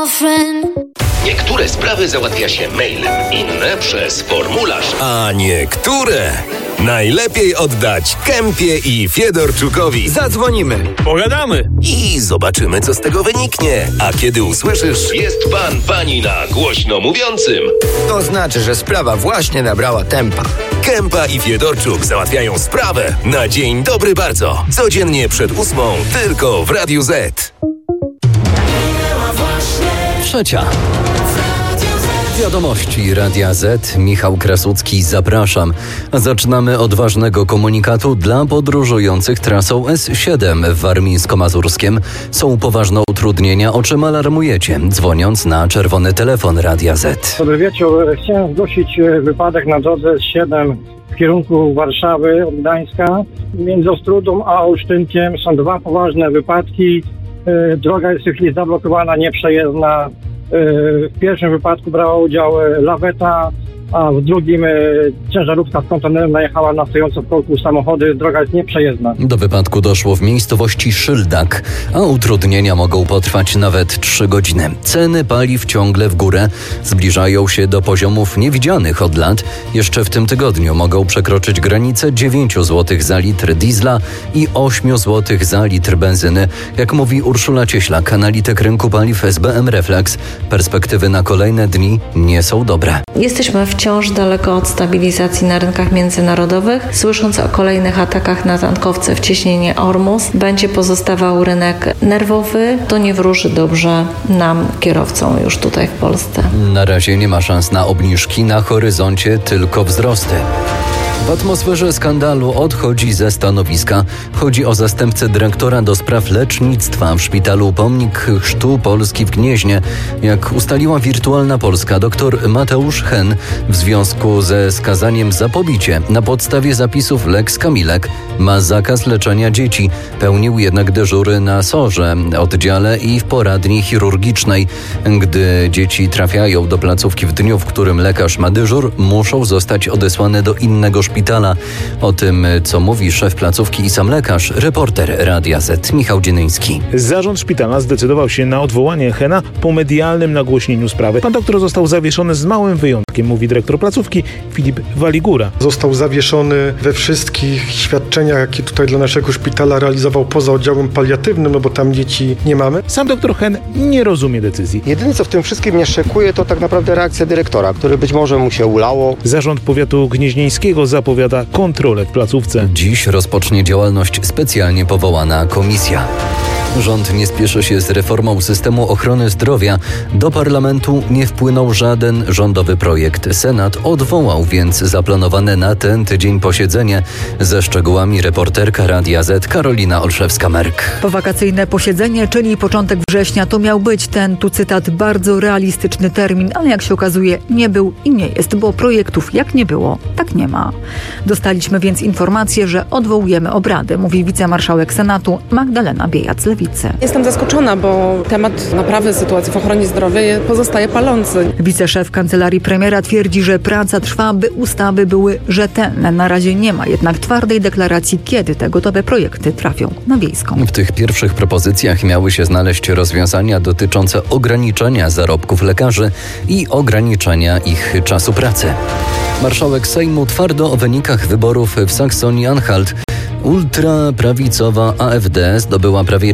Niektóre sprawy załatwia się mailem, inne przez formularz. A niektóre najlepiej oddać Kępie i Fiedorczukowi. Zadzwonimy, pogadamy i zobaczymy, co z tego wyniknie. A kiedy usłyszysz: jest pan, pani na głośno mówiącym, to znaczy, że sprawa właśnie nabrała tempa. Kępa i Fiedorczuk załatwiają sprawę na dzień dobry bardzo. Codziennie przed 8:00 tylko w Radiu Z. 3:00. Wiadomości Radia Z. Michał Krasucki, zapraszam. Zaczynamy od ważnego komunikatu dla podróżujących trasą S7 w Warmińsko-Mazurskiem. Są poważne utrudnienia, o czym alarmujecie, dzwoniąc na czerwony telefon Radia Z. Dobry wieczór. Chciałem zgłosić wypadek na drodze S7 w kierunku Warszawy od Gdańska. Między Ostrudą a Olsztynkiem są dwa poważne wypadki. Droga jest w tej chwili zablokowana, nieprzejezdna. W pierwszym wypadku brała udział laweta, a w drugim ciężarówka z kontenerem najechała na stojące w korku samochody. Droga jest nieprzejezdna. Do wypadku doszło w miejscowości Szyldak, a utrudnienia mogą potrwać nawet 3 godziny. Ceny paliw ciągle w górę, zbliżają się do poziomów niewidzianych od lat. Jeszcze w tym tygodniu mogą przekroczyć granicę 9 zł za litr diesla i 8 zł za litr benzyny. Jak mówi Urszula Cieślak, analityk rynku paliw SBM Reflex, perspektywy na kolejne dni nie są dobre. Jesteśmy wciąż daleko od stabilizacji na rynkach międzynarodowych. Słysząc o kolejnych atakach na tankowce w cieśninie Ormus, będzie pozostawał rynek nerwowy. To nie wróży dobrze nam, kierowcom, już tutaj w Polsce. Na razie nie ma szans na obniżki, na horyzoncie tylko wzrosty. W atmosferze skandalu odchodzi ze stanowiska. Chodzi o zastępcę dyrektora do spraw lecznictwa w szpitalu Pomnik Chrztu Polski w Gnieźnie. Jak ustaliła Wirtualna Polska, dr Mateusz Hen w związku ze skazaniem za pobicie na podstawie zapisów Lex Kamilek ma zakaz leczenia dzieci. Pełnił jednak dyżury na SOR-ze, oddziale i w poradni chirurgicznej. Gdy dzieci trafiają do placówki w dniu, w którym lekarz ma dyżur, muszą zostać odesłane do innego szpitala. O tym, co mówi szef placówki i sam lekarz, reporter Radia Z Michał Dzienyński. Zarząd szpitala zdecydował się na odwołanie Hena po medialnym nagłośnieniu sprawy. Pan doktor został zawieszony z małym wyjątkiem, mówi dyrektor placówki Filip Waligura. Został zawieszony we wszystkich świadczeniach, jakie tutaj dla naszego szpitala realizował poza oddziałem paliatywnym, no bo tam dzieci nie mamy. Sam doktor Hen nie rozumie decyzji. Jedyne, co w tym wszystkim mnie szokuje, to tak naprawdę reakcja dyrektora, który być może mu się ulało. Zarząd powiatu gnieźnieńskiego zapowiada kontrolę w placówce. Dziś rozpocznie działalność specjalnie powołana komisja. Rząd nie spieszy się z reformą systemu ochrony zdrowia. Do parlamentu nie wpłynął żaden rządowy projekt. Senat odwołał więc zaplanowane na ten tydzień posiedzenie. Ze szczegółami reporterka Radia Z Karolina Olszewska-Merk. Powakacyjne posiedzenie, czyli początek września, to miał być ten, tu cytat, bardzo realistyczny termin, ale jak się okazuje nie był i nie jest, bo projektów jak nie było, tak nie ma. Dostaliśmy więc informację, że odwołujemy obrady, mówi wicemarszałek Senatu Magdalena Biejat-Lewicy. Jestem zaskoczona, bo temat naprawy sytuacji w ochronie zdrowia pozostaje palący. Wiceszef kancelarii premiera twierdzi, że praca trwa, by ustawy były rzetelne. Na razie nie ma jednak twardej deklaracji, kiedy te gotowe projekty trafią na Wiejską. W tych pierwszych propozycjach miały się znaleźć rozwiązania dotyczące ograniczenia zarobków lekarzy i ograniczenia ich czasu pracy. Marszałek Sejmu twardo o wynikach wyborów w Saksonii-Anhalt. Ultraprawicowa AfD zdobyła prawie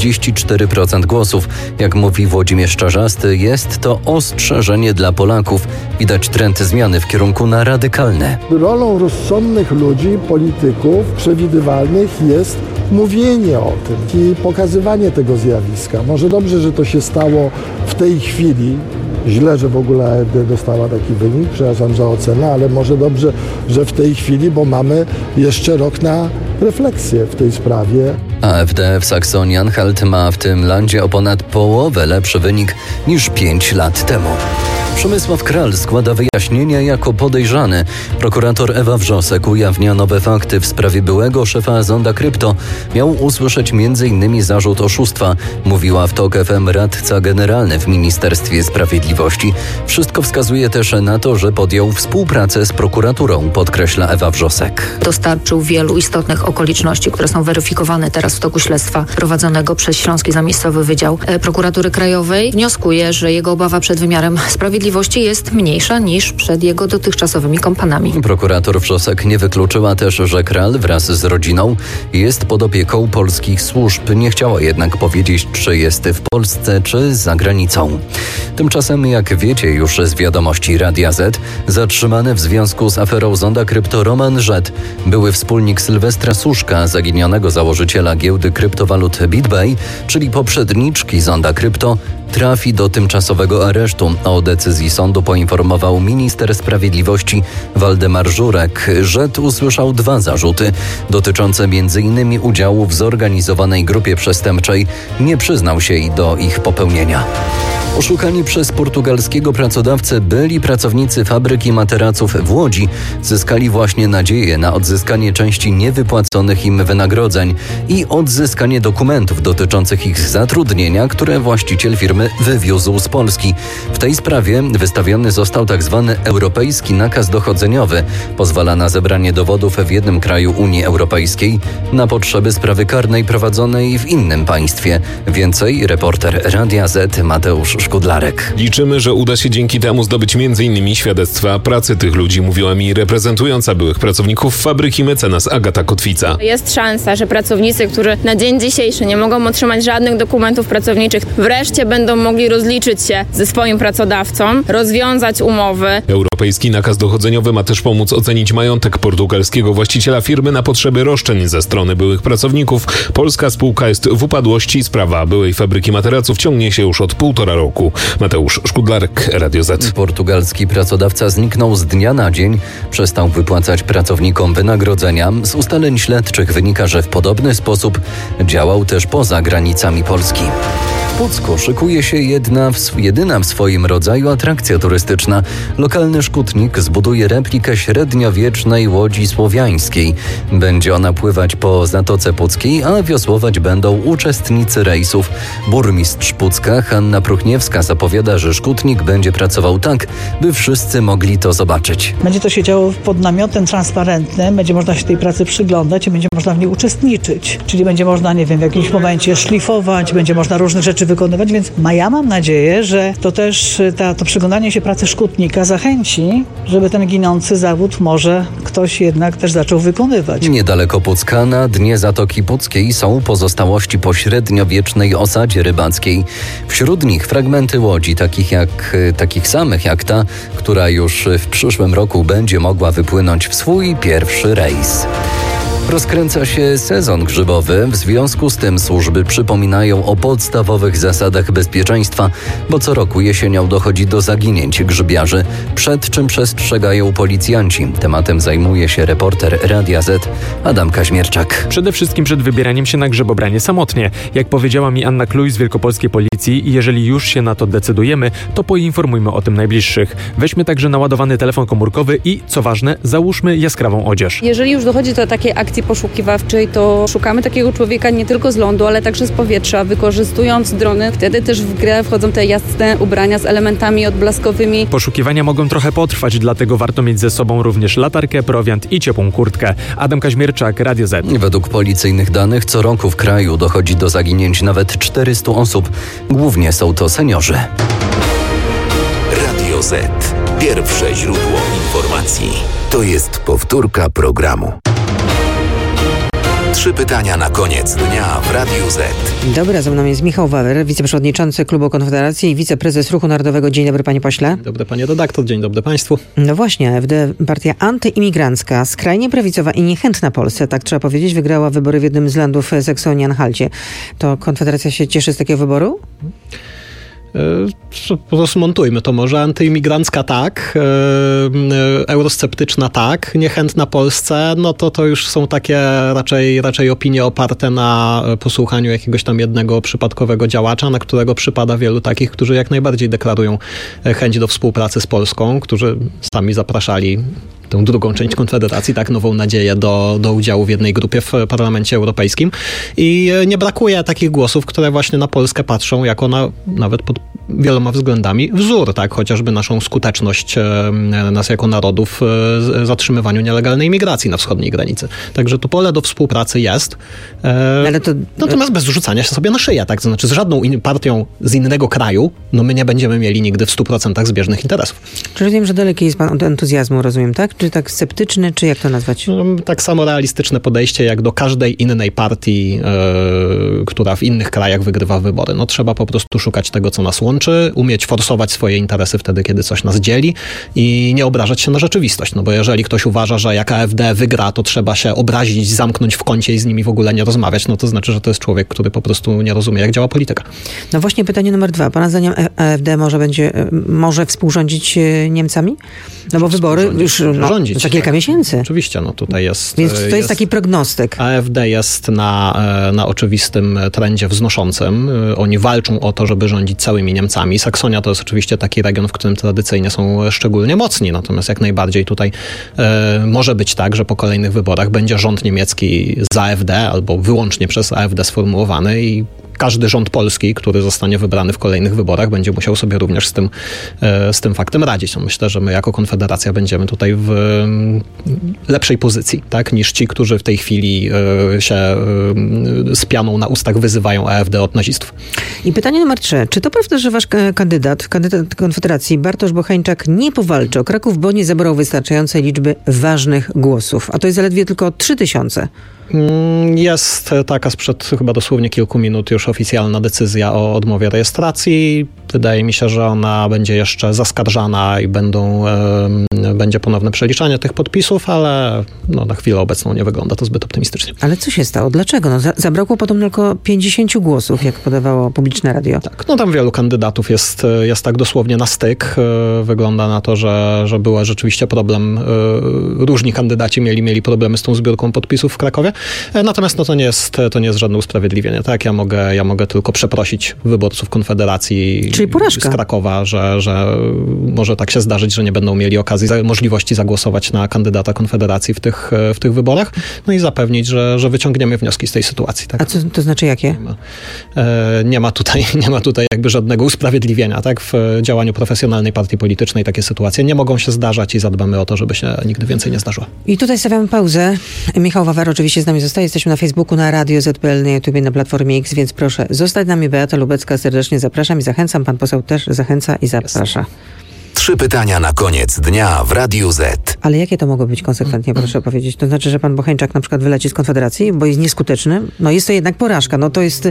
44% głosów. Jak mówi Włodzimierz Czarzasty, jest to ostrzeżenie dla Polaków. Widać trend zmiany w kierunku na radykalne. Rolą rozsądnych ludzi, polityków, przewidywalnych jest mówienie o tym i pokazywanie tego zjawiska. Może dobrze, że to się stało w tej chwili. Źle, że w ogóle AfD dostała taki wynik, przepraszam za ocenę, ale może dobrze, że w tej chwili, bo mamy jeszcze rok na refleksję w tej sprawie. AfD w Saksonii-Anhalt ma w tym landzie o ponad połowę lepszy wynik niż 5 lat temu. Przemysław Kral składa wyjaśnienia jako podejrzany. Prokurator Ewa Wrzosek ujawnia nowe fakty w sprawie byłego szefa Zonda Krypto. Miał usłyszeć m.in. zarzut oszustwa, mówiła w TOK FM radca generalny w Ministerstwie Sprawiedliwości. Wszystko wskazuje też na to, że podjął współpracę z prokuraturą, podkreśla Ewa Wrzosek. Dostarczył wielu istotnych okoliczności, które są weryfikowane teraz w toku śledztwa prowadzonego przez Śląski Zamiejscowy Wydział Prokuratury Krajowej. Wnioskuje, że jego obawa przed wymiarem sprawiedliwości jest mniejsza niż przed jego dotychczasowymi kompanami. Prokurator Wrzosek nie wykluczyła też, że Kral wraz z rodziną jest pod opieką polskich służb. Nie chciała jednak powiedzieć, czy jest w Polsce, czy za granicą. Tymczasem, jak wiecie już z wiadomości Radia Z, zatrzymany w związku z aferą Zonda Krypto Roman Rzet, były wspólnik Sylwestra Suszka, zaginionego założyciela giełdy kryptowalut BitBay, czyli poprzedniczki Zonda Krypto, trafi do tymczasowego aresztu. O decyzji sądu poinformował minister sprawiedliwości Waldemar Żurek. Rzet usłyszał 2 zarzuty dotyczące m.in. udziału w zorganizowanej grupie przestępczej. Nie przyznał się i do ich popełnienia. Oszukani przez portugalskiego pracodawcę byli pracownicy fabryki materaców w Łodzi zyskali właśnie nadzieję na odzyskanie części niewypłaconych im wynagrodzeń i odzyskanie dokumentów dotyczących ich zatrudnienia, które właściciel firmy wywiózł z Polski. W tej sprawie wystawiony został tzw. europejski nakaz dochodzeniowy. Pozwala na zebranie dowodów w jednym kraju Unii Europejskiej na potrzeby sprawy karnej prowadzonej w innym państwie. Więcej reporter Radia Z Mateusz Szkudlarek. Liczymy, że uda się dzięki temu zdobyć m.in. świadectwa pracy tych ludzi, mówiła mi reprezentująca byłych pracowników fabryki mecenas Agata Kotwica. Jest szansa, że pracownicy, którzy na dzień dzisiejszy nie mogą otrzymać żadnych dokumentów pracowniczych, wreszcie będą mogli rozliczyć się ze swoim pracodawcą, rozwiązać umowy. Europejski nakaz dochodzeniowy ma też pomóc ocenić majątek portugalskiego właściciela firmy na potrzeby roszczeń ze strony byłych pracowników. Polska spółka jest w upadłości. Sprawa byłej fabryki materaców ciągnie się już od 1,5 roku. Mateusz Szkudlarek, Radio Z. Portugalski pracodawca zniknął z dnia na dzień. Przestał wypłacać pracownikom wynagrodzenia. Z ustaleń śledczych wynika, że w podobny sposób działał też poza granicami Polski. W Pucku szykuje się jedyna w swoim rodzaju atrakcja turystyczna. Lokalny szkutnik zbuduje replikę średniowiecznej łodzi słowiańskiej. Będzie ona pływać po Zatoce Puckiej, a wiosłować będą uczestnicy rejsów. Burmistrz Pucka Hanna Pruchniewska zapowiada, że szkutnik będzie pracował tak, by wszyscy mogli to zobaczyć. Będzie to się działo pod namiotem transparentnym, będzie można się tej pracy przyglądać i będzie można w niej uczestniczyć. Czyli będzie można, w jakimś momencie szlifować, będzie można różne rzeczy wykonywać, więc ja mam nadzieję, że to też to przyglądanie się pracy szkutnika zachęci, żeby ten ginący zawód może ktoś jednak też zaczął wykonywać. Niedaleko Pucka, na dnie Zatoki Puckiej, są pozostałości po średniowiecznej osadzie rybackiej. Wśród nich fragmenty łodzi, takich samych jak ta, która już w przyszłym roku będzie mogła wypłynąć w swój pierwszy rejs. Rozkręca się sezon grzybowy, w związku z tym służby przypominają o podstawowych zasadach bezpieczeństwa, bo co roku jesienią dochodzi do zaginięć grzybiarzy, przed czym przestrzegają policjanci. Tematem zajmuje się reporter Radia Z Adam Kaźmierczak. Przede wszystkim przed wybieraniem się na grzybobranie samotnie. Jak powiedziała mi Anna Kluj z Wielkopolskiej Policji, jeżeli już się na to decydujemy, to poinformujmy o tym najbliższych. Weźmy także naładowany telefon komórkowy i, co ważne, załóżmy jaskrawą odzież. Jeżeli już dochodzi do takiej akcji poszukiwawczej, to szukamy takiego człowieka nie tylko z lądu, ale także z powietrza, wykorzystując drony. Wtedy też w grę wchodzą te jasne ubrania z elementami odblaskowymi. Poszukiwania mogą trochę potrwać, dlatego warto mieć ze sobą również latarkę, prowiant i ciepłą kurtkę. Adam Kaźmierczak, Radio Z. Według policyjnych danych co roku w kraju dochodzi do zaginięć nawet 400 osób. Głównie są to seniorzy. Radio Z. Pierwsze źródło informacji. To jest powtórka programu. 3 pytania na koniec dnia w Radiu Z. Dobra, ze mną jest Michał Wawer, wiceprzewodniczący Klubu Konfederacji i wiceprezes Ruchu Narodowego. Dzień dobry, panie pośle. Dobry, panie redaktor, dzień dobry państwu. No właśnie, AfD, partia antyimigrancka, skrajnie prawicowa i niechętna Polsce, tak trzeba powiedzieć, wygrała wybory w jednym z landów Saksonii-Anhalcie. To Konfederacja się cieszy z takiego wyboru? po prostu montujmy to może. Antyimigrancka tak, eurosceptyczna tak, niechętna Polsce, no to już są takie raczej opinie oparte na posłuchaniu jakiegoś tam jednego przypadkowego działacza, na którego przypada wielu takich, którzy jak najbardziej deklarują chęć do współpracy z Polską, którzy sami zapraszali tę drugą część Konfederacji, tak, Nową Nadzieję do udziału w jednej grupie w Parlamencie Europejskim. I nie brakuje takich głosów, które właśnie na Polskę patrzą jako na, nawet pod wieloma względami, wzór, tak, chociażby naszą skuteczność nas jako narodów w zatrzymywaniu nielegalnej migracji na wschodniej granicy. Także tu pole do współpracy jest. Natomiast bez rzucania się sobie na szyję, tak, to znaczy z żadną partią z innego kraju, no my nie będziemy mieli nigdy w 100% zbieżnych interesów. Czyli wiem, że daleki jest pan od entuzjazmu, rozumiem, tak? Czy tak sceptyczny, czy jak to nazwać? Tak samo realistyczne podejście jak do każdej innej partii, która w innych krajach wygrywa wybory. No trzeba po prostu szukać tego, co nas łączy, umieć forsować swoje interesy wtedy, kiedy coś nas dzieli i nie obrażać się na rzeczywistość. No bo jeżeli ktoś uważa, że jak AfD wygra, to trzeba się obrazić, zamknąć w kącie i z nimi w ogóle nie rozmawiać, no to znaczy, że to jest człowiek, który po prostu nie rozumie, jak działa polityka. No właśnie pytanie numer 2. Pana zdaniem AfD może współrządzić Niemcami? No bo wybory już za kilka miesięcy. Oczywiście, no tutaj jest... Więc to jest taki prognostyk. AfD jest na oczywistym trendzie wznoszącym. Oni walczą o to, żeby rządzić całymi Niemcami. Saksonia to jest oczywiście taki region, w którym tradycyjnie są szczególnie mocni. Natomiast jak najbardziej tutaj może być tak, że po kolejnych wyborach będzie rząd niemiecki z AfD albo wyłącznie przez AfD sformułowany i każdy rząd polski, który zostanie wybrany w kolejnych wyborach, będzie musiał sobie również z tym faktem radzić. No myślę, że my jako Konfederacja będziemy tutaj w lepszej pozycji, tak, niż ci, którzy w tej chwili się z pianą na ustach wyzywają AfD od nazistów. I pytanie numer 3. Czy to prawda, że wasz kandydat Konfederacji, Bartosz Bocheńczak, nie powalczy o Kraków, bo nie zebrał wystarczającej liczby ważnych głosów? A to jest zaledwie tylko 3000. Jest taka sprzed chyba dosłownie kilku minut już oficjalna decyzja o odmowie rejestracji. Wydaje mi się, że ona będzie jeszcze zaskarżana i będzie ponowne przeliczanie tych podpisów, ale na chwilę obecną nie wygląda to zbyt optymistycznie. Ale co się stało? Dlaczego? Zabrakło podobno tylko 50 głosów, jak podawało publiczne radio. Tak, tam wielu kandydatów jest tak dosłownie na styk. Wygląda na to, że był rzeczywiście problem. Różni kandydaci mieli problemy z tą zbiórką podpisów w Krakowie. Natomiast to nie jest żadne usprawiedliwienie. Tak? Ja mogę tylko przeprosić wyborców Konfederacji z Krakowa, że może tak się zdarzyć, że nie będą mieli możliwości zagłosować na kandydata Konfederacji w tych wyborach. No i zapewnić, że wyciągniemy wnioski z tej sytuacji. Tak? A co to znaczy jakie? Nie ma tutaj jakby żadnego usprawiedliwienia. Tak? W działaniu profesjonalnej partii politycznej takie sytuacje nie mogą się zdarzać i zadbamy o to, żeby się nigdy więcej nie zdarzyło. I tutaj stawiamy pauzę. Michał Wawer oczywiście z nami zostaje. Jesteśmy na Facebooku, na Radio ZPL, na YouTubie, na Platformie X, więc proszę zostać z nami. Beata Lubecka, serdecznie zapraszam i zachęcam. Pan poseł też zachęca i zaprasza. 3 pytania na koniec dnia w Radiu Z. Ale jakie to mogą być konsekwentnie, proszę powiedzieć? To znaczy, że pan Bocheńczak na przykład wyleci z Konfederacji, bo jest nieskuteczny? No jest to jednak porażka. No to jest,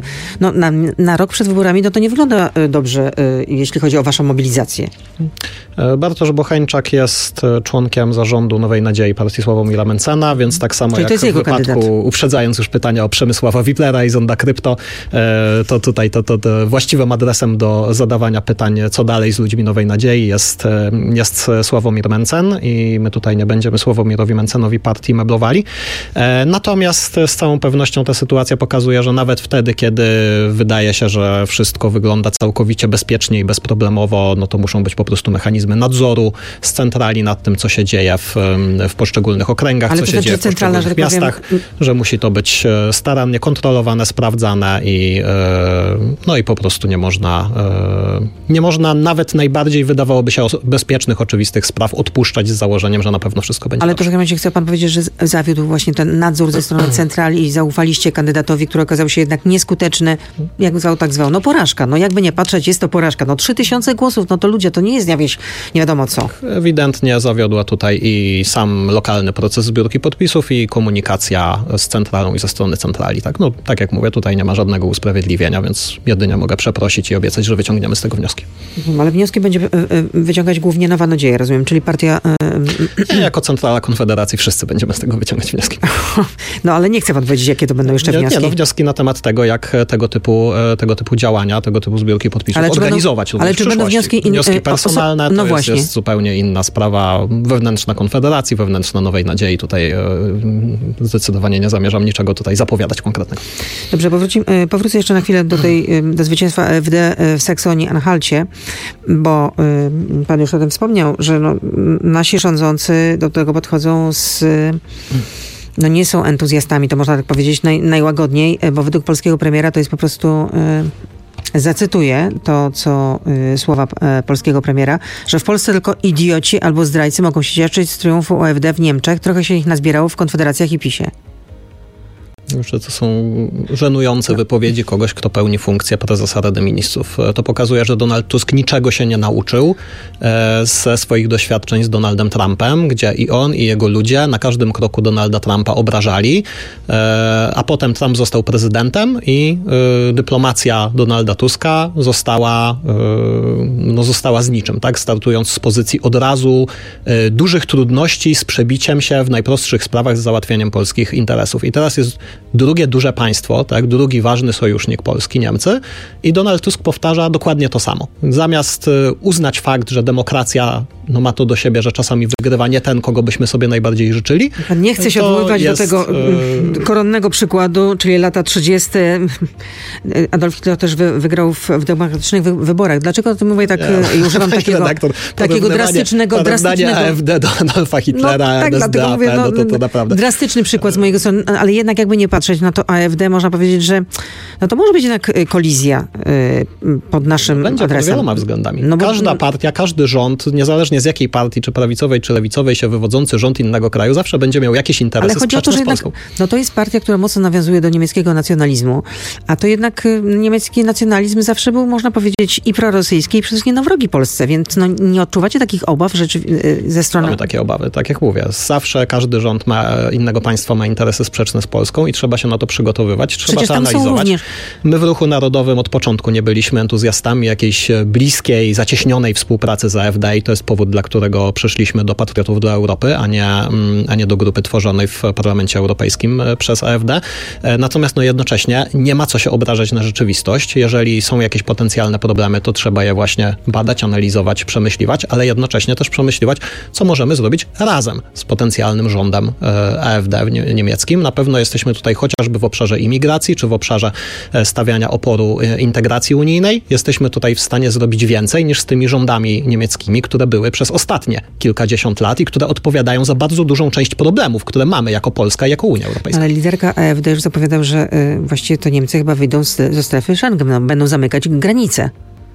na rok przed wyborami, no to nie wygląda dobrze, jeśli chodzi o waszą mobilizację. Bartosz Bocheńczak jest członkiem zarządu Nowej Nadziei partii Sławomira Mentzena, więc tak samo jak w wypadku, uprzedzając już pytania o Przemysława Wiplera i Zonda Krypto, to tutaj to właściwym adresem do zadawania pytań, co dalej z ludźmi Nowej Nadziei jest Sławomir Mentzen i my tutaj nie będziemy Sławomirowi Mentzenowi partii meblowali. Natomiast z całą pewnością ta sytuacja pokazuje, że nawet wtedy, kiedy wydaje się, że wszystko wygląda całkowicie bezpiecznie i bezproblemowo, no to muszą być po prostu mechanizmy nadzoru z centrali nad tym, co się dzieje w poszczególnych okręgach, co się dzieje w poszczególnych miastach, że musi to być starannie kontrolowane, sprawdzane i po prostu nie można nawet najbardziej, wydawałoby się, bezpiecznych, oczywistych spraw odpuszczać z założeniem, że na pewno wszystko będzie Ale dobrze. to w takim razie chce pan powiedzieć, że zawiódł właśnie ten nadzór ze strony centrali i zaufaliście kandydatowi, który okazał się jednak nieskuteczny, jak zwał, tak zwał. No porażka. No jakby nie patrzeć, jest to porażka. No 3000 głosów, no to ludzie, to nie jest jakieś nie wiadomo co. Ewidentnie zawiodła tutaj i sam lokalny proces zbiórki podpisów i komunikacja z centralą i ze strony centrali. Tak? No tak jak mówię, tutaj nie ma żadnego usprawiedliwienia, więc jedynie mogę przeprosić i obiecać, że wyciągniemy z tego wnioski. Ale wnioski będzie wyciągać głównie Nowa Nadzieja, rozumiem, czyli partia... Jako centrala Konfederacji wszyscy będziemy z tego wyciągać wnioski. No ale nie chcę pan powiedzieć, jakie to będą jeszcze wnioski. Nie, wnioski na temat tego, jak tego typu działania, tego typu zbiórki podpisów organizować. Ale czy będą wnioski personalne, to jest zupełnie inna sprawa. Wewnętrzna Konfederacji, wewnętrzna Nowej Nadziei. Tutaj zdecydowanie nie zamierzam niczego tutaj zapowiadać konkretnego. Dobrze, powrócę jeszcze na chwilę do zwycięstwa AfD w Saksonii-Anhalcie, bo pan już o tym wspomniał, że nasi rządzący do tego podchodzą nie są entuzjastami, to można tak powiedzieć najłagodniej, bo według polskiego premiera to jest po prostu... Zacytuję to, co słowa polskiego premiera, że w Polsce tylko idioci albo zdrajcy mogą się cieszyć z triumfu AfD w Niemczech. Trochę się ich nazbierało w Konfederacjach i PiS-ie. Że to są żenujące wypowiedzi kogoś, kto pełni funkcję prezesa Rady Ministrów. To pokazuje, że Donald Tusk niczego się nie nauczył ze swoich doświadczeń z Donaldem Trumpem, gdzie i on, i jego ludzie na każdym kroku Donalda Trumpa obrażali, a potem Trump został prezydentem i dyplomacja Donalda Tuska została z niczym, tak? Startując z pozycji od razu dużych trudności z przebiciem się w najprostszych sprawach z załatwieniem polskich interesów. I teraz jest drugie duże państwo, tak, drugi ważny sojusznik Polski, Niemcy, i Donald Tusk powtarza dokładnie to samo. Zamiast uznać fakt, że demokracja ma to do siebie, że czasami wygrywa nie ten, kogo byśmy sobie najbardziej życzyli. Pan nie chce się odwoływać do tego koronnego przykładu, czyli lata 30. Adolf Hitler też wygrał w demokratycznych wyborach. Dlaczego o tym mówię tak i używam takiego drastycznego... AfD do Adolfa Hitlera, NSDAP, to naprawdę... Drastyczny przykład z mojego strony, ale jednak jakby nie patrzeć na to AfD, można powiedzieć, że to może być jednak kolizja pod naszym adresem. Pod wieloma względami. Każda partia, każdy rząd, niezależnie z jakiej partii, czy prawicowej, czy lewicowej się wywodzący rząd innego kraju, zawsze będzie miał jakieś interesy sprzeczne z Polską. To jest partia, która mocno nawiązuje do niemieckiego nacjonalizmu, a to jednak niemiecki nacjonalizm zawsze był, można powiedzieć, i prorosyjski, i przede wszystkim wrogi Polsce, więc nie odczuwacie takich obaw ze strony... Mamy takie obawy, tak jak mówię. Zawsze każdy rząd innego państwa ma interesy sprzeczne z Polską i trzeba się na to przygotowywać, trzeba to analizować. My w Ruchu Narodowym od początku nie byliśmy entuzjastami jakiejś bliskiej, zacieśnionej współpracy z AfD i to jest powód, dla którego przyszliśmy do Patriotów dla Europy, a nie do grupy tworzonej w Parlamencie Europejskim przez AfD. Natomiast jednocześnie nie ma co się obrażać na rzeczywistość. Jeżeli są jakieś potencjalne problemy, to trzeba je właśnie badać, analizować, przemyśliwać, ale jednocześnie też przemyśliwać, co możemy zrobić razem z potencjalnym rządem AfD niemieckim. Na pewno jesteśmy tutaj chociażby w obszarze imigracji, czy w obszarze stawiania oporu integracji unijnej. Jesteśmy tutaj w stanie zrobić więcej niż z tymi rządami niemieckimi, które były przez ostatnie kilkadziesiąt lat i które odpowiadają za bardzo dużą część problemów, które mamy jako Polska i jako Unia Europejska. Ale liderka AfD już zapowiadał, że właściwie to Niemcy chyba wyjdą ze strefy Schengen, będą zamykać granice.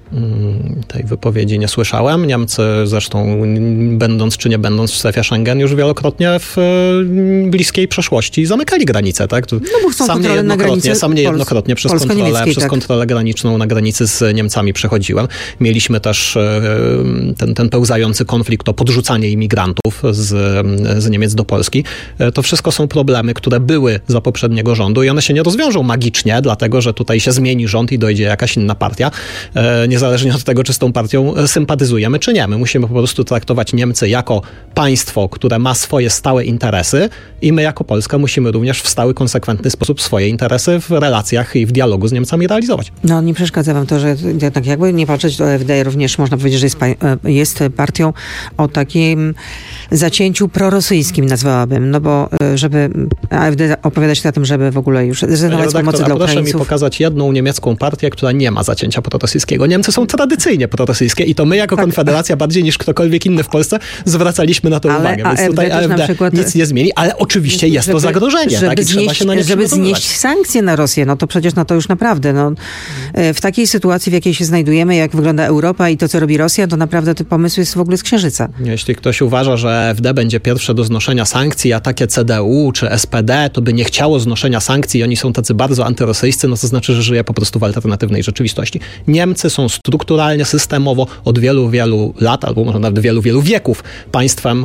Tej wypowiedzi nie słyszałem. Niemcy zresztą, będąc czy nie będąc w strefie Schengen, już wielokrotnie w bliskiej przeszłości zamykali granice, tak? Bo chcą kontrolę na granicy. Sam niejednokrotnie przez kontrolę graniczną na granicy z Niemcami przechodziłem. Mieliśmy też ten pełzający konflikt o podrzucanie imigrantów z Niemiec do Polski. To wszystko są problemy, które były za poprzedniego rządu i one się nie rozwiążą magicznie, dlatego że tutaj się zmieni rząd i dojdzie jakaś inna partia. Niezależnie od tego, czy z tą partią sympatyzujemy, czy nie. My musimy po prostu traktować Niemcy jako państwo, które ma swoje stałe interesy i my jako Polska musimy również w stały, konsekwentny sposób swoje interesy w relacjach i w dialogu z Niemcami realizować. Nie przeszkadza wam to, że jednak jakby nie patrzeć, to AfD również można powiedzieć, że jest partią o takim zacięciu prorosyjskim, nazwałabym, bo żeby AfD opowiada się na tym, żeby w ogóle już zrezygnować z pomocy dla Ukraińców. Proszę mi pokazać jedną niemiecką partię, która nie ma zacięcia prorosyjskiego. Niemcy są tradycyjnie prorosyjskie i to my jako Konfederacja bardziej niż ktokolwiek inny w Polsce zwracaliśmy na to uwagę. Więc tutaj AfD nic nie zmieni, ale oczywiście jest to zagrożenie. I trzeba się na nie żeby znieść sankcje na Rosję, to przecież to już naprawdę. W takiej sytuacji, w jakiej się znajdujemy, jak wygląda Europa i to, co robi Rosja, to naprawdę ten pomysł jest w ogóle z księżyca. Jeśli ktoś uważa, że AfD będzie pierwsze do znoszenia sankcji, a takie CDU czy SPD, to by nie chciało znoszenia sankcji i oni są tacy bardzo antyrosyjscy, to znaczy, że żyje po prostu w alternatywnej rzeczywistości. Niemcy są strukturalnie, systemowo od wielu, wielu lat, albo może nawet wielu, wielu wieków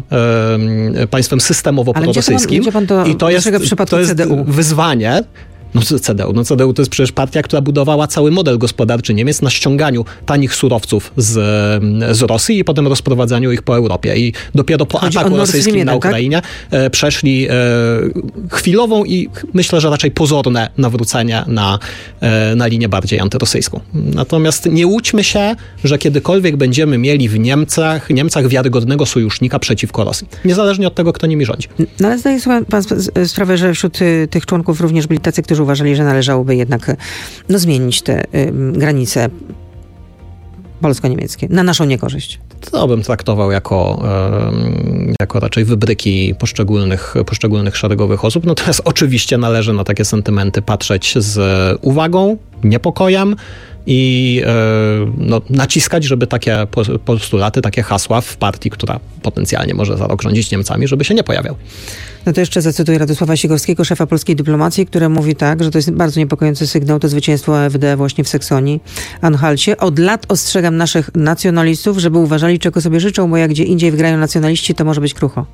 państwem systemowo prorosyjskim. I to jest wyzwanie, CDU to jest przecież partia, która budowała cały model gospodarczy Niemiec na ściąganiu tanich surowców z Rosji i potem rozprowadzaniu ich po Europie. I dopiero po ataku rosyjskim na Ukrainie przeszli chwilową i myślę, że raczej pozorne nawrócenie na linię bardziej antyrosyjską. Natomiast nie łudźmy się, że kiedykolwiek będziemy mieli w Niemcach wiarygodnego sojusznika przeciwko Rosji. Niezależnie od tego, kto nimi rządzi. No ale zdaje sobie pan sprawę, że wśród tych członków również byli tacy, którzy uważali, że należałoby jednak zmienić te granice polsko-niemieckie na naszą niekorzyść. To bym traktował jako raczej wybryki poszczególnych szeregowych osób. Natomiast oczywiście należy na takie sentymenty patrzeć z uwagą, niepokojem i naciskać, żeby takie postulaty, takie hasła w partii, która potencjalnie może za rok rządzić Niemcami, żeby się nie pojawiały. No to jeszcze zacytuję Radosława Sikorskiego, szefa polskiej dyplomacji, który mówi tak, że to jest bardzo niepokojący sygnał, to zwycięstwo AfD właśnie w Saksonii, Anhalcie. Od lat ostrzegam naszych nacjonalistów, żeby uważali, czego sobie życzą, bo jak gdzie indziej wgrają nacjonaliści, to może być krucho.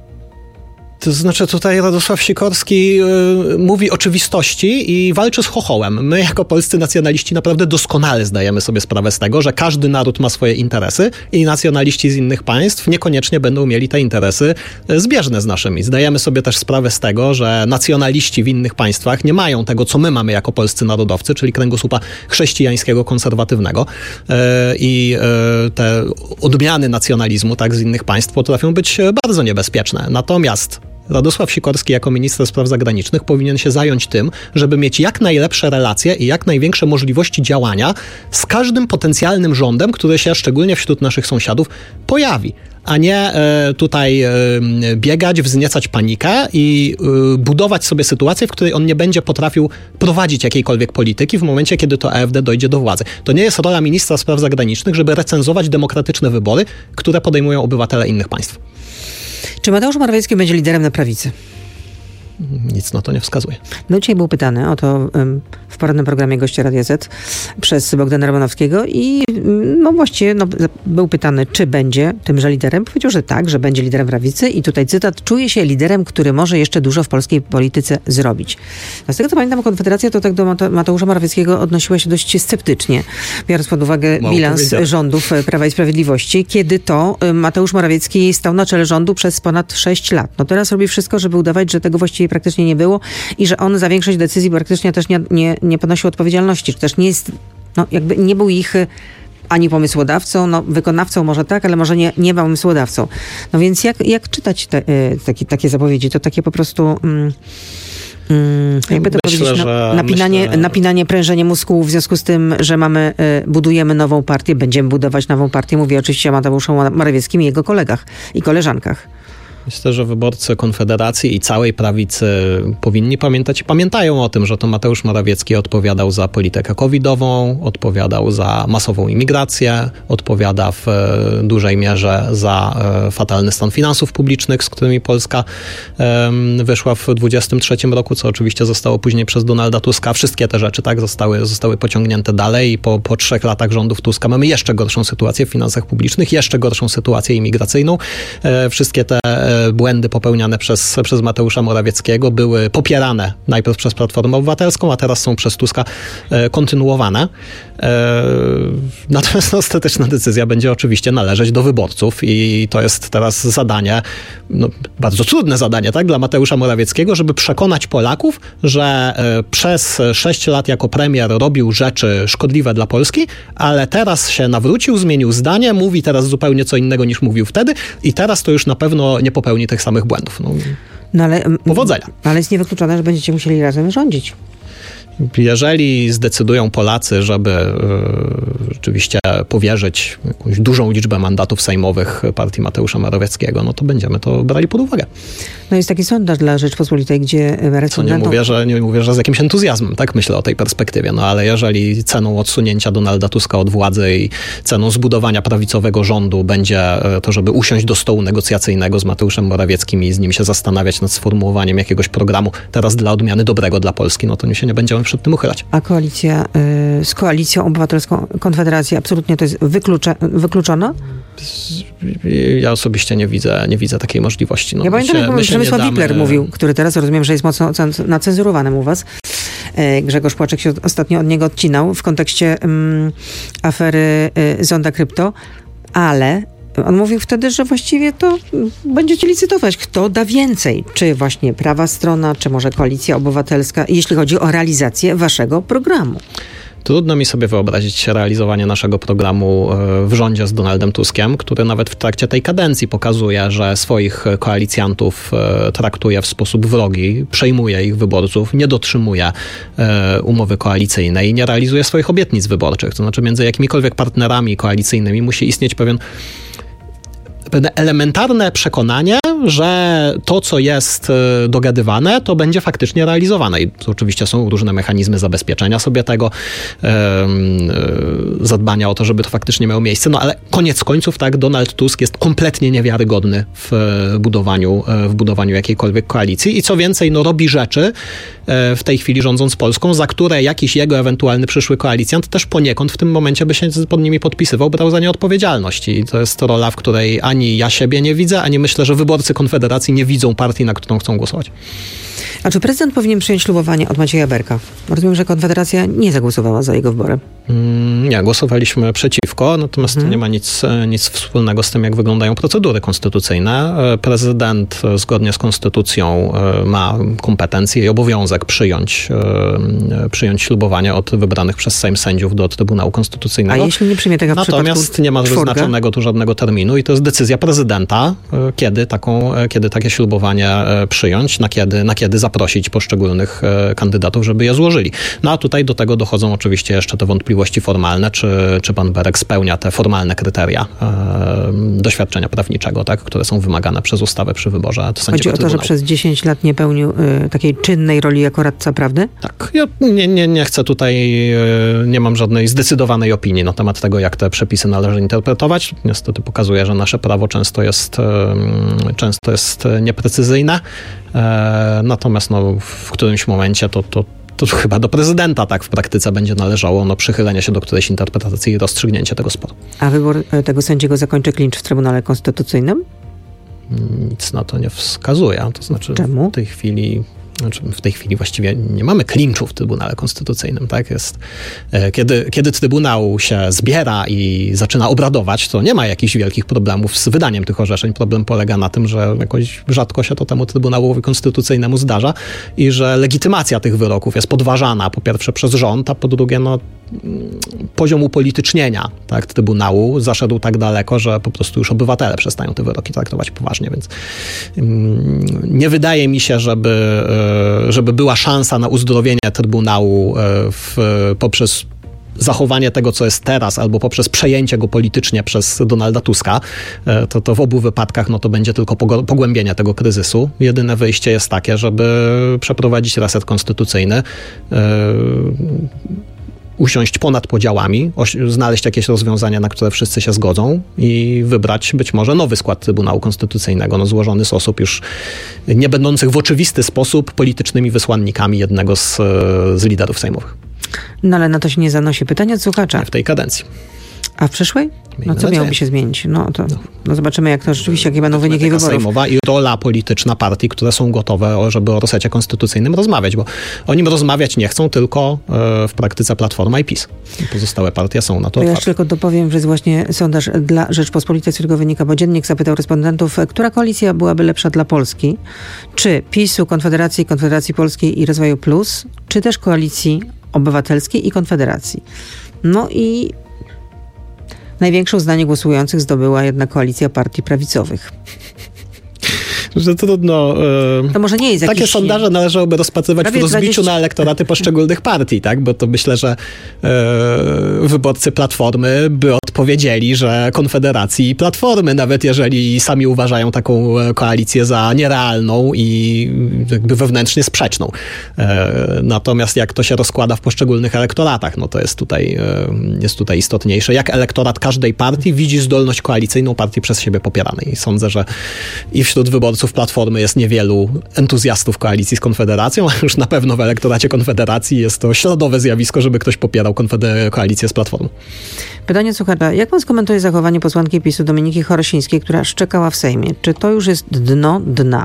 To znaczy tutaj Radosław Sikorski mówi oczywistości i walczy z chochołem. My jako polscy nacjonaliści naprawdę doskonale zdajemy sobie sprawę z tego, że każdy naród ma swoje interesy i nacjonaliści z innych państw niekoniecznie będą mieli te interesy zbieżne z naszymi. Zdajemy sobie też sprawę z tego, że nacjonaliści w innych państwach nie mają tego, co my mamy jako polscy narodowcy, czyli kręgosłupa chrześcijańskiego, konserwatywnego i te odmiany nacjonalizmu tak z innych państw potrafią być bardzo niebezpieczne. Natomiast Radosław Sikorski jako minister spraw zagranicznych powinien się zająć tym, żeby mieć jak najlepsze relacje i jak największe możliwości działania z każdym potencjalnym rządem, który się szczególnie wśród naszych sąsiadów pojawi, a nie tutaj biegać, wzniecać panikę i budować sobie sytuację, w której on nie będzie potrafił prowadzić jakiejkolwiek polityki w momencie, kiedy to AfD dojdzie do władzy. To nie jest rola ministra spraw zagranicznych, żeby recenzować demokratyczne wybory, które podejmują obywatele innych państw. Czy Mateusz Morawiecki będzie liderem na prawicy? Nic na to nie wskazuje. No dzisiaj był pytany o to w porannym programie Goście Radia Z przez Bogdana Romanowskiego i właściwie był pytany, czy będzie tymże liderem. Powiedział, że tak, że będzie liderem prawicy i tutaj cytat, czuje się liderem, który może jeszcze dużo w polskiej polityce zrobić. Z tego co pamiętam, Konfederacja to tak do Mateusza Morawieckiego odnosiła się dość sceptycznie, biorąc pod uwagę bilans rządów Prawa i Sprawiedliwości, kiedy to Mateusz Morawiecki stał na czele rządu przez ponad 6 lat. No teraz robi wszystko, żeby udawać, że tego właściwie praktycznie nie było i że on za większość decyzji praktycznie też nie ponosił odpowiedzialności, czy też nie jest, jakby nie był ich ani pomysłodawcą, wykonawcą może tak, ale może nie pomysłodawcą. No więc jak czytać takie zapowiedzi? To takie po prostu jakby to powiedzieć, napinanie, prężenie mózgu w związku z tym, że budujemy nową partię, będziemy budować nową partię. Mówię oczywiście o Mateuszu Morawieckim i jego kolegach i koleżankach. Myślę, że wyborcy Konfederacji i całej prawicy powinni pamiętać i pamiętają o tym, że to Mateusz Morawiecki odpowiadał za politykę covidową, odpowiadał za masową imigrację, odpowiada w dużej mierze za fatalny stan finansów publicznych, z którymi Polska wyszła w 2023 roku, co oczywiście zostało później przez Donalda Tuska. Wszystkie te rzeczy zostały pociągnięte dalej i po 3 latach rządów Tuska mamy jeszcze gorszą sytuację w finansach publicznych, jeszcze gorszą sytuację imigracyjną. Wszystkie te błędy popełniane przez Mateusza Morawieckiego były popierane najpierw przez Platformę Obywatelską, a teraz są przez Tuska kontynuowane. Natomiast ostateczna decyzja będzie oczywiście należeć do wyborców i to jest teraz zadanie, bardzo trudne zadanie, tak, dla Mateusza Morawieckiego, żeby przekonać Polaków, że przez 6 lat jako premier robił rzeczy szkodliwe dla Polski, ale teraz się nawrócił, zmienił zdanie, mówi teraz zupełnie co innego niż mówił wtedy i teraz to już na pewno nie popełni tych samych błędów. Powodzenia. Ale jest niewykluczone, że będziecie musieli razem rządzić. Jeżeli zdecydują Polacy, żeby rzeczywiście powierzyć jakąś dużą liczbę mandatów sejmowych partii Mateusza Morawieckiego, to będziemy to brali pod uwagę. Jest taki sondaż dla Rzeczpospolitej, gdzie respondentów... Nie mówię, że z jakimś entuzjazmem, tak myślę o tej perspektywie, ale jeżeli ceną odsunięcia Donalda Tuska od władzy i ceną zbudowania prawicowego rządu będzie to, żeby usiąść do stołu negocjacyjnego z Mateuszem Morawieckim i z nim się zastanawiać nad sformułowaniem jakiegoś programu teraz dla odmiany dobrego dla Polski, to my się nie będziemy przed tym uchylać. A koalicja z Koalicją Obywatelską Konfederacji absolutnie to jest wykluczona? Ja osobiście nie widzę takiej możliwości. Ja pamiętam, jak Przemysław Wipler mówił, który teraz rozumiem, że jest mocno nacenzurowanym u was, Grzegorz Płaczek się ostatnio od niego odcinał w kontekście afery Zonda Krypto, ale on mówił wtedy, że właściwie to będziecie licytować, kto da więcej. Czy właśnie prawa strona, czy może Koalicja Obywatelska, jeśli chodzi o realizację waszego programu. Trudno mi sobie wyobrazić realizowanie naszego programu w rządzie z Donaldem Tuskiem, który nawet w trakcie tej kadencji pokazuje, że swoich koalicjantów traktuje w sposób wrogi, przejmuje ich wyborców, nie dotrzymuje umowy koalicyjnej, nie realizuje swoich obietnic wyborczych. To znaczy między jakimikolwiek partnerami koalicyjnymi musi istnieć pewne elementarne przekonanie, że to, co jest dogadywane, to będzie faktycznie realizowane. I oczywiście są różne mechanizmy zabezpieczenia sobie tego, zadbania o to, żeby to faktycznie miało miejsce. No ale koniec końców, tak, Donald Tusk jest kompletnie niewiarygodny w budowaniu jakiejkolwiek koalicji i co więcej, no robi rzeczy w tej chwili rządząc Polską, za które jakiś jego ewentualny przyszły koalicjant też poniekąd w tym momencie by się pod nimi podpisywał, brał za nie odpowiedzialność. I to jest rola, w której ani ja siebie nie widzę, ani myślę, że wyborcy Konfederacji nie widzą partii, na którą chcą głosować. A czy prezydent powinien przyjąć ślubowanie od Macieja Berka? Rozumiem, że Konfederacja nie zagłosowała za jego wyborem. Nie, głosowaliśmy przeciwko, natomiast to nie ma nic wspólnego z tym, jak wyglądają procedury konstytucyjne. Prezydent zgodnie z konstytucją ma kompetencje i obowiązek przyjąć ślubowanie od wybranych przez Sejm sędziów do Trybunału Konstytucyjnego. A jeśli nie przyjmie tego w przypadku natomiast nie ma wyznaczonego tu żadnego terminu i to jest decyzja prezydenta, kiedy takie ślubowanie przyjąć, na kiedy zaprosić poszczególnych kandydatów, żeby je złożyli. No a tutaj do tego dochodzą oczywiście jeszcze te wątpliwości formalne, czy pan Berek spełnia te formalne kryteria doświadczenia prawniczego, tak, które są wymagane przez ustawę przy wyborze sędziego Chodzi o to, Trybunału. że przez 10 lat nie pełnił takiej czynnej roli jako radca prawdy? Tak. Ja nie chcę tutaj, nie mam żadnej zdecydowanej opinii na temat tego, jak te przepisy należy interpretować. Niestety pokazuje, że nasze prawo często jest nieprecyzyjne. Natomiast w którymś momencie to chyba do prezydenta tak w praktyce będzie należało przychylenie się do którejś interpretacji i rozstrzygnięcie tego sporu. A wybór tego sędziego zakończy klincz w Trybunale Konstytucyjnym? Nic na to nie wskazuje. To znaczy Czemu? W tej chwili właściwie nie mamy klinczu w Trybunale Konstytucyjnym. Tak? Kiedy Trybunał się zbiera i zaczyna obradować, to nie ma jakichś wielkich problemów z wydaniem tych orzeczeń. Problem polega na tym, że jakoś rzadko się to temu Trybunałowi Konstytucyjnemu zdarza i że legitymacja tych wyroków jest podważana po pierwsze przez rząd, a po drugie poziom upolitycznienia Trybunału zaszedł tak daleko, że po prostu już obywatele przestają te wyroki traktować poważnie, więc nie wydaje mi się, żeby była szansa na uzdrowienie Trybunału poprzez zachowanie tego, co jest teraz, albo poprzez przejęcie go politycznie przez Donalda Tuska, to w obu wypadkach to będzie tylko pogłębienie tego kryzysu. Jedyne wyjście jest takie, żeby przeprowadzić reset konstytucyjny, usiąść ponad podziałami, znaleźć jakieś rozwiązania, na które wszyscy się zgodzą i wybrać być może nowy skład Trybunału Konstytucyjnego, złożony z osób już nie będących w oczywisty sposób politycznymi wysłannikami jednego z liderów sejmowych. No ale na to się nie zanosi. Pytanie od słuchacza. Nie w tej kadencji. A w przyszłej? Co miałoby się zmienić? Zobaczymy, jak to rzeczywiście, jakie będą wyniki wyborów. Sejmowa i rola polityczna partii, które są gotowe, żeby o resecie konstytucyjnym rozmawiać, bo o nim rozmawiać nie chcą tylko w praktyce Platforma i PiS. Pozostałe partie są na to otwarte. Ja tylko dopowiem, że jest właśnie sondaż dla Rzeczpospolitej, z którego wynika, bo Dziennik zapytał respondentów, która koalicja byłaby lepsza dla Polski? Czy PiS-u, Konfederacji Polskiej i Rozwoju Plus, czy też Koalicji Obywatelskiej i Konfederacji? No i największe uznanie głosujących zdobyła jednak koalicja partii prawicowych. Że trudno. To może nie jest takie sondaże należałoby rozpatrywać w rozbiciu na elektoraty poszczególnych partii, tak? Bo to myślę, że wyborcy Platformy by odpowiedzieli, że Konfederacji i Platformy, nawet jeżeli sami uważają taką koalicję za nierealną i jakby wewnętrznie sprzeczną. Natomiast jak to się rozkłada w poszczególnych elektoratach, to jest tutaj istotniejsze. Jak elektorat każdej partii widzi zdolność koalicyjną partii przez siebie popieranej. I sądzę, że i wśród wyborców Platformy jest niewielu entuzjastów koalicji z Konfederacją, a już na pewno w elektoracie Konfederacji jest to śladowe zjawisko, żeby ktoś popierał koalicję z Platformą. Pytanie słuchacza. Jak pan skomentuje zachowanie posłanki PiS-u Dominiki Chorosińskiej, która szczekała w Sejmie? Czy to już jest dno dna?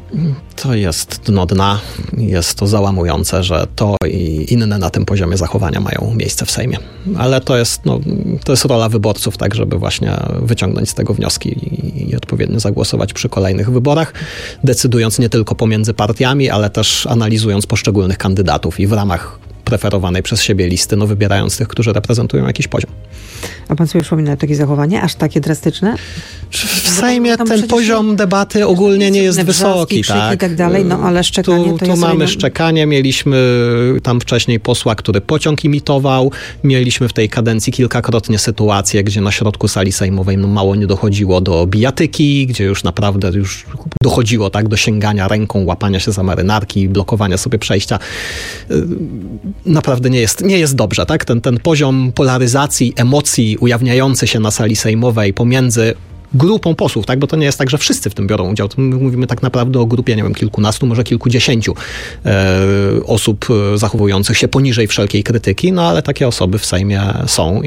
To jest dno dna. Jest to załamujące, że to i inne na tym poziomie zachowania mają miejsce w Sejmie. Ale to jest rola wyborców, tak, żeby właśnie wyciągnąć z tego wnioski i odpowiednio zagłosować przy kolejnych wyborach, decydując nie tylko pomiędzy partiami, ale też analizując poszczególnych kandydatów i w ramach preferowanej przez siebie listy, wybierając tych, którzy reprezentują jakiś poziom. A pan sobie przypomina takie zachowanie, aż takie drastyczne? W Sejmie ten poziom debaty ogólnie nie jest wysoki. Tak? I tak dalej, ale szczekanie to tu jest... mamy szczekanie, mieliśmy tam wcześniej posła, który pociąg imitował, mieliśmy w tej kadencji kilkakrotnie sytuacje, gdzie na środku sali sejmowej mało nie dochodziło do bijatyki, gdzie już naprawdę dochodziło do sięgania ręką, łapania się za marynarki, blokowania sobie przejścia. Naprawdę nie jest dobrze, tak? Ten poziom polaryzacji, emocji ujawniający się na sali sejmowej pomiędzy grupą posłów, tak? Bo to nie jest tak, że wszyscy w tym biorą udział. My mówimy tak naprawdę o grupie, kilkunastu, może kilkudziesięciu osób zachowujących się poniżej wszelkiej krytyki, ale takie osoby w Sejmie są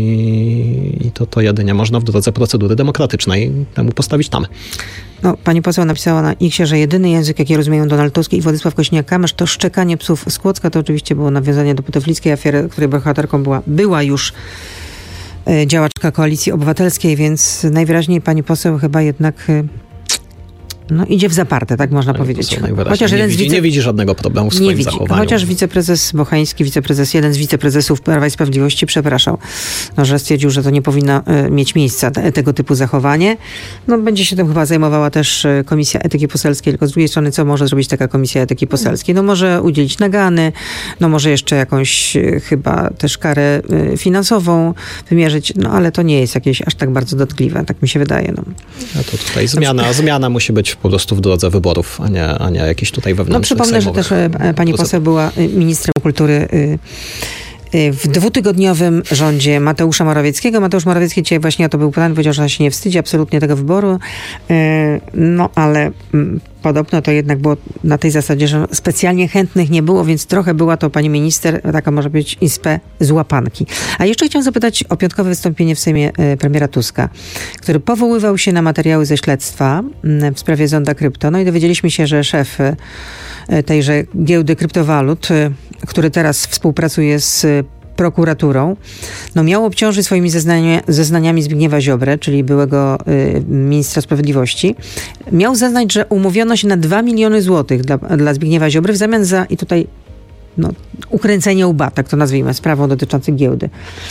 i to jedynie można w drodze procedury demokratycznej temu postawić tamę. Pani poseł napisała na X-ie, że jedyny język, jaki rozumieją Donald Tusk i Władysław Kosiniak-Kamysz, to szczekanie psów z Kłodzka. To oczywiście było nawiązanie do puteflickiej afery, której bohaterką była już działaczka Koalicji Obywatelskiej, więc najwyraźniej pani poseł chyba jednak idzie w zaparte, tak można powiedzieć. Chociaż nie widzi żadnego problemu w swoim zachowaniu. Chociaż wiceprezes Bochański, jeden z wiceprezesów Prawa i Sprawiedliwości przepraszał, że stwierdził, że to nie powinno mieć miejsca, tego typu zachowanie. Będzie się tym chyba zajmowała też Komisja Etyki Poselskiej, tylko z drugiej strony, co może zrobić taka Komisja Etyki Poselskiej? Może udzielić nagany, może jeszcze jakąś chyba też karę finansową wymierzyć, ale to nie jest jakieś aż tak bardzo dotkliwe, tak mi się wydaje. To tutaj zmiana musi być po prostu w drodze wyborów, a nie jakiś tutaj wewnętrznych przypomnę, że też pani poseł była ministrem kultury w 2-tygodniowym rządzie Mateusza Morawieckiego. Mateusz Morawiecki dzisiaj właśnie o to był pytany, powiedział, że się nie wstydzi absolutnie tego wyboru, ale podobno to jednak było na tej zasadzie, że specjalnie chętnych nie było, więc trochę była to pani minister, taka może być inspe z łapanki. A jeszcze chciałam zapytać o piątkowe wystąpienie w Sejmie premiera Tuska, który powoływał się na materiały ze śledztwa w sprawie Zonda Krypto. I dowiedzieliśmy się, że szef tejże giełdy kryptowalut, który teraz współpracuje z prokuraturą, miał obciążyć swoimi zeznaniami Zbigniewa Ziobrę, czyli byłego ministra sprawiedliwości. Miał zeznać, że umówiono się na 2 miliony złotych dla Zbigniewa Ziobry w zamian za ukręcenie łba, tak to nazwijmy, sprawą dotyczącą giełdy.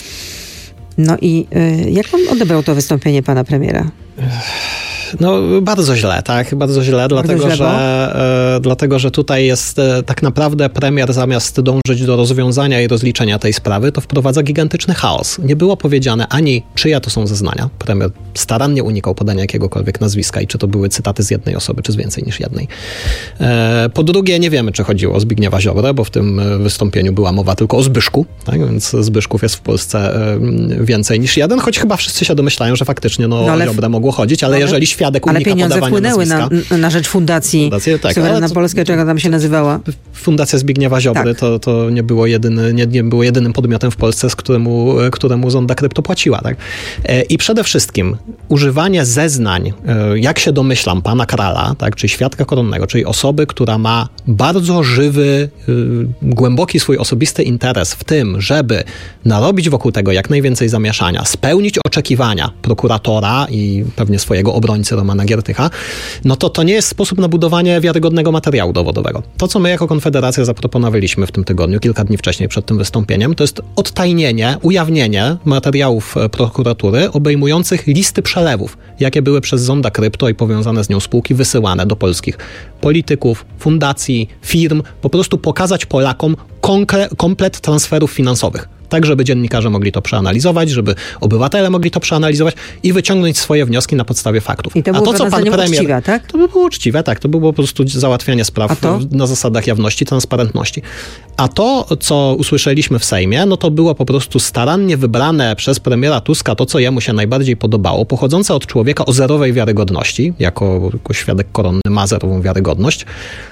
I jak pan odebrał to wystąpienie pana premiera? Bardzo źle, tak? Bardzo źle, dlatego że tutaj jest tak naprawdę premier zamiast dążyć do rozwiązania i rozliczenia tej sprawy, to wprowadza gigantyczny chaos. Nie było powiedziane ani czyja to są zeznania. Premier starannie unikał podania jakiegokolwiek nazwiska i czy to były cytaty z jednej osoby, czy z więcej niż jednej. Po drugie, nie wiemy, czy chodziło o Zbigniewa Ziobrę, bo w tym wystąpieniu była mowa tylko o Zbyszku, tak? Więc Zbyszków jest w Polsce więcej niż jeden, choć chyba wszyscy się domyślają, że faktycznie o Ziobrę mogło chodzić, ale jeżeli świadek unika pieniądze wpłynęły na rzecz Fundacji Suwerenna Polska, czego tam się nazywała. Fundacja Zbigniewa Ziobry to nie było jedynym podmiotem w Polsce, z któremu Zonda Krypto płaciła. Tak? I przede wszystkim używanie zeznań, jak się domyślam, pana Krala, tak, czyli świadka koronnego, czyli osoby, która ma bardzo żywy, głęboki swój osobisty interes w tym, żeby narobić wokół tego jak najwięcej zamieszania, spełnić oczekiwania prokuratora i pewnie swojego obrońcy Romana Giertycha, to nie jest sposób na budowanie wiarygodnego materiału dowodowego. To, co my jako Konfederacja zaproponowaliśmy w tym tygodniu, kilka dni wcześniej przed tym wystąpieniem, to jest odtajnienie, ujawnienie materiałów prokuratury obejmujących listy przelewów, jakie były przez Zonda Krypto i powiązane z nią spółki wysyłane do polskich polityków, fundacji, firm, po prostu pokazać Polakom komplet transferów finansowych. Tak, żeby dziennikarze mogli to przeanalizować, żeby obywatele mogli to przeanalizować i wyciągnąć swoje wnioski na podstawie faktów. I to było co pan premier uczciwe, tak? To by było uczciwe, tak. To było po prostu załatwianie spraw na zasadach jawności, transparentności. A to, co usłyszeliśmy w Sejmie, to było po prostu starannie wybrane przez premiera Tuska to, co jemu się najbardziej podobało, pochodzące od człowieka o zerowej wiarygodności, jako świadek koronny ma zerową wiarygodność.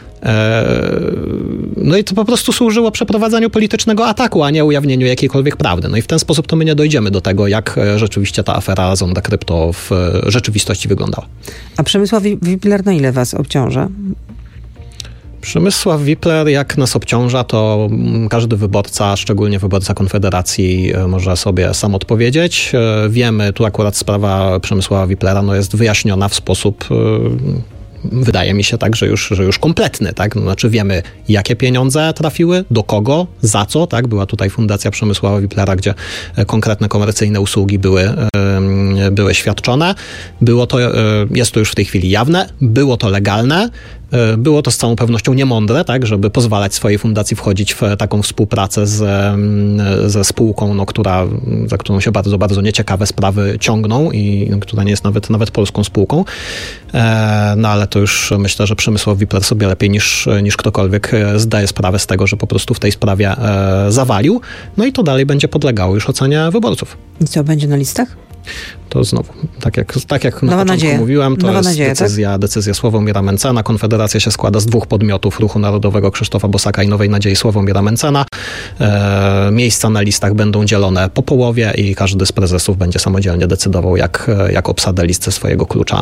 I to po prostu służyło przeprowadzaniu politycznego ataku, a nie ujawnieniu jakiejkolwiek prawdy. I w ten sposób to my nie dojdziemy do tego, jak rzeczywiście ta afera Zonda Krypto w rzeczywistości wyglądała. A Przemysław Wipler na ile was obciąża? Przemysław Wipler, jak nas obciąża, to każdy wyborca, szczególnie wyborca Konfederacji, może sobie sam odpowiedzieć. Wiemy, tu akurat sprawa Przemysława Wiplera jest wyjaśniona w sposób, wydaje mi się tak, że już kompletny, tak? Znaczy wiemy, jakie pieniądze trafiły, do kogo, za co, tak? Była tutaj Fundacja Przemysława Wiplera, gdzie konkretne komercyjne usługi były świadczone. Jest to już w tej chwili jawne, było to legalne. Było to z całą pewnością niemądre, tak, żeby pozwalać swojej fundacji wchodzić w taką współpracę ze spółką, za którą się bardzo, bardzo nieciekawe sprawy ciągną i która nie jest nawet polską spółką. Ale to już myślę, że Przemysław Wipler sobie lepiej niż ktokolwiek zdaje sprawę z tego, że po prostu w tej sprawie zawalił. No i to dalej będzie podlegało już ocenie wyborców. I co, będzie na listach? To znowu, tak jak na początku mówiłem, to jest decyzja Sławomira Mencena. Konfederacja się składa z 2 podmiotów: Ruchu Narodowego Krzysztofa Bosaka i Nowej Nadziei Sławomira Mencena. Miejsca na listach będą dzielone po połowie i każdy z prezesów będzie samodzielnie decydował, jak obsadę list ze swojego klucza